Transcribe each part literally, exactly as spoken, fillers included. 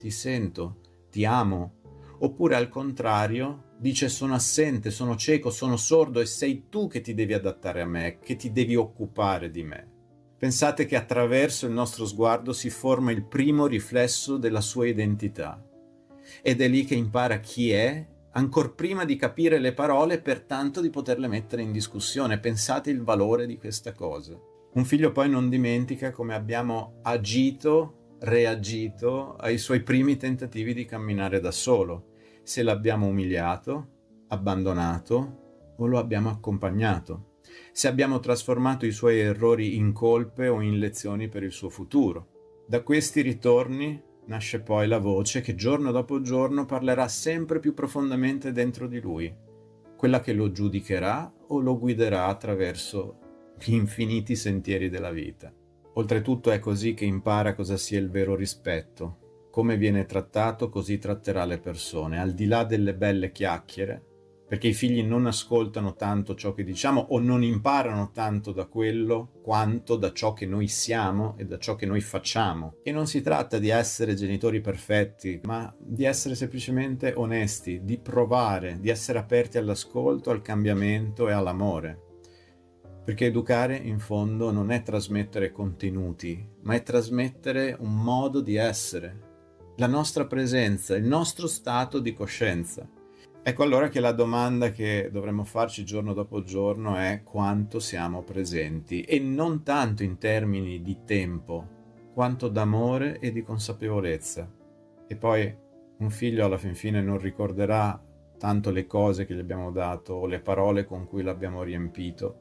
ti sento, ti amo. Oppure al contrario, dice sono assente, sono cieco, sono sordo e sei tu che ti devi adattare a me, che ti devi occupare di me. Pensate che attraverso il nostro sguardo si forma il primo riflesso della sua identità. Ed è lì che impara chi è, ancor prima di capire le parole, pertanto di poterle mettere in discussione. Pensate il valore di questa cosa. Un figlio poi non dimentica come abbiamo agito, reagito ai suoi primi tentativi di camminare da solo. Se l'abbiamo umiliato, abbandonato o lo abbiamo accompagnato. Se abbiamo trasformato i suoi errori in colpe o in lezioni per il suo futuro. Da questi ritorni nasce poi la voce che giorno dopo giorno parlerà sempre più profondamente dentro di lui, quella che lo giudicherà o lo guiderà attraverso gli infiniti sentieri della vita. Oltretutto è così che impara cosa sia il vero rispetto. Come viene trattato, così tratterà le persone, al di là delle belle chiacchiere, perché i figli non ascoltano tanto ciò che diciamo o non imparano tanto da quello quanto da ciò che noi siamo e da ciò che noi facciamo. E non si tratta di essere genitori perfetti, ma di essere semplicemente onesti, di provare, di essere aperti all'ascolto, al cambiamento e all'amore. Perché educare, in fondo, non è trasmettere contenuti, ma è trasmettere un modo di essere, la nostra presenza, il nostro stato di coscienza. Ecco allora che la domanda che dovremmo farci giorno dopo giorno è quanto siamo presenti, e non tanto in termini di tempo, quanto d'amore e di consapevolezza. E poi un figlio alla fin fine non ricorderà tanto le cose che gli abbiamo dato o le parole con cui l'abbiamo riempito,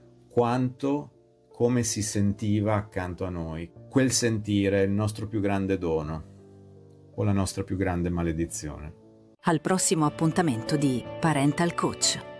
quanto come si sentiva accanto a noi. Quel sentire è il nostro più grande dono o la nostra più grande maledizione. Al prossimo appuntamento di Parental Coach.